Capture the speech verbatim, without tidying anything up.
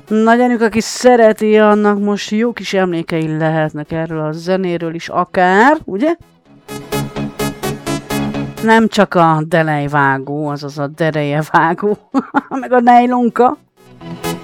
Nagyanyjuk, aki szereti, annak most jó kis emlékei lehetnek erről a zenéről is akár, ugye? Nem csak a delejvágó, azaz a derejevágó, meg a nejlonka.